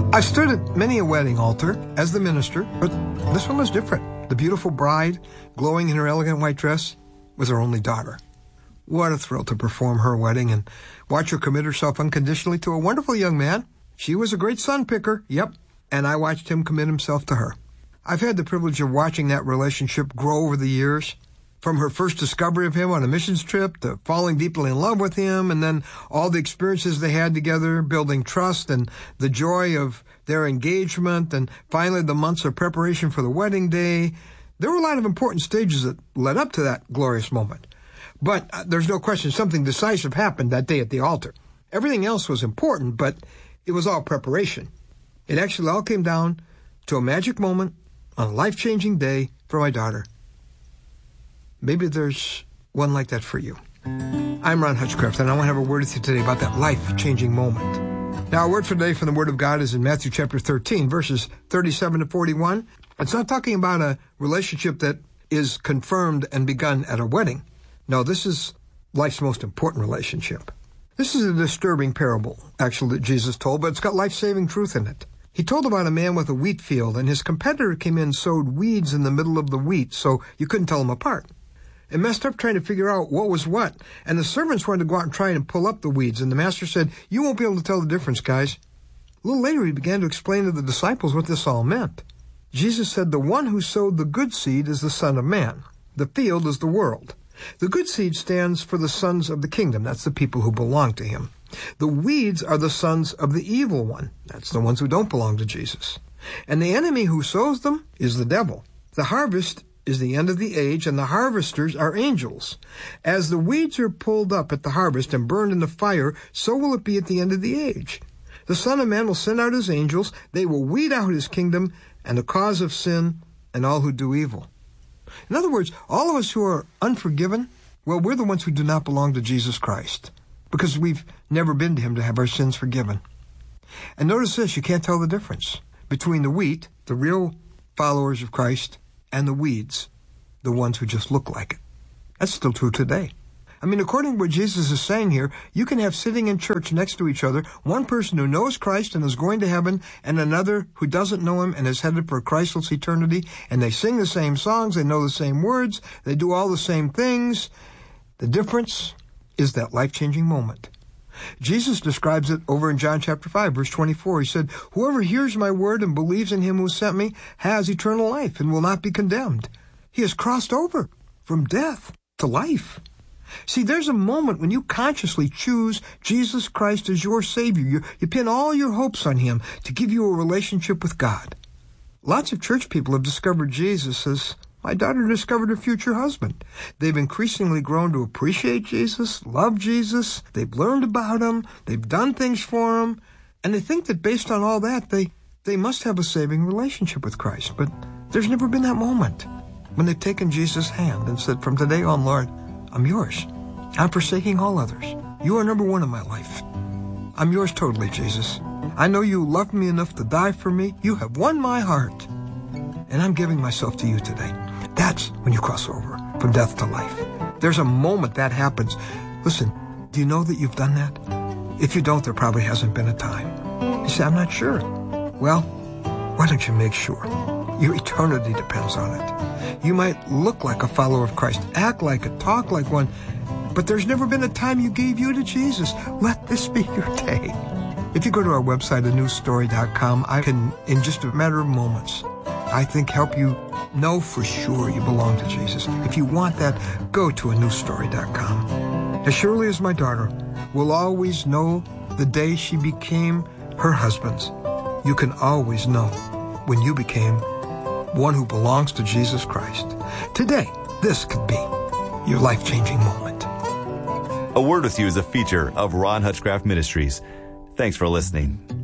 I stood at many a wedding altar as the minister, but this one was different. The beautiful bride, glowing in her elegant white dress, was her only daughter. What a thrill to perform her wedding and watch her commit herself unconditionally to a wonderful young man. She was a great sun picker, yep, and I watched him commit himself to her. I've had the privilege of watching that relationship grow over the years, from her first discovery of him on a missions trip to falling deeply in love with him, and then all the experiences they had together, building trust and the joy of their engagement, and finally the months of preparation for the wedding day. There were a lot of important stages that led up to that glorious moment. But there's no question something decisive happened that day at the altar. Everything else was important, but it was all preparation. It actually all came down to a magic moment on a life-changing day for my daughter. Maybe there's one like that for you. I'm Ron Hutchcraft, and I want to have a word with you today about that life-changing moment. Now, our word for today from the Word of God is in Matthew chapter 13, verses 37 to 41. It's not talking about a relationship that is confirmed and begun at a wedding. No, this is life's most important relationship. This is a disturbing parable, actually, that Jesus told, but it's got life-saving truth in it. He told about a man with a wheat field, and his competitor came in and sowed weeds in the middle of the wheat, so you couldn't tell them apart. It messed up trying to figure out what was what, and the servants wanted to go out and try and pull up the weeds, and the master said, "You won't be able to tell the difference, guys." A little later, he began to explain to the disciples what this all meant. Jesus said, "The one who sowed the good seed is the Son of Man. The field is the world. The good seed stands for the sons of the kingdom. That's the people who belong to him. The weeds are the sons of the evil one. That's the ones who don't belong to Jesus. And the enemy who sows them is the devil. The harvest is the end of the age, and the harvesters are angels. As the weeds are pulled up at the harvest and burned in the fire, so will it be at the end of the age. The Son of Man will send out his angels. They will weed out his kingdom and the cause of sin and all who do evil." In other words, all of us who are unforgiven, well, we're the ones who do not belong to Jesus Christ, because we've never been to him to have our sins forgiven. And notice this, you can't tell the difference between the wheat, the real followers of Christ, and the weeds, the ones who just look like it. That's still true today. I mean, according to what Jesus is saying here, you can have sitting in church next to each other one person who knows Christ and is going to heaven, and another who doesn't know him and is headed for a Christless eternity, and they sing the same songs, they know the same words, they do all the same things. The difference is that life-changing moment. Jesus describes it over in John chapter 5, verse 24. He said, "Whoever hears my word and believes in him who sent me has eternal life and will not be condemned." He has crossed over from death to life. See, there's a moment when you consciously choose Jesus Christ as your Savior. You pin all your hopes on him to give you a relationship with God. Lots of church people have discovered Jesus as my daughter discovered her future husband. They've increasingly grown to appreciate Jesus, love Jesus. They've learned about him. They've done things for him. And they think that based on all that, they must have a saving relationship with Christ. But there's never been that moment when they've taken Jesus' hand and said, "From today on, Lord, I'm yours. I'm forsaking all others. You are number one in my life. I'm yours totally, Jesus. I know you loved me enough to die for me. You have won my heart. And I'm giving myself to you today." That's when you cross over from death to life. There's a moment that happens. Listen, do you know that you've done that? If you don't, there probably hasn't been a time. You say, "I'm not sure." Well, why don't you make sure? Your eternity depends on it. You might look like a follower of Christ, act like it, talk like one, but there's never been a time you gave you to Jesus. Let this be your day. If you go to our website, anewstory.com, I can, in just a matter of moments, I think help you know for sure you belong to Jesus. If you want that, go to anewstory.com. As surely as my daughter will always know the day she became her husband's, you can always know when you became one who belongs to Jesus Christ. Today, this could be your life-changing moment. A Word With You is a feature of Ron Hutchcraft Ministries. Thanks for listening.